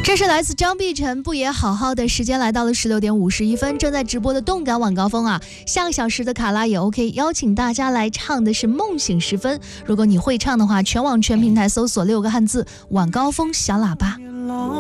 这是来自张碧晨不也好好的。时间来到了16点51分，正在直播的动感晚高峰啊，下个小时的卡拉也 OK， 邀请大家来唱的是梦醒时分。如果你会唱的话，全网全平台搜索6个汉字晚高峰小喇叭。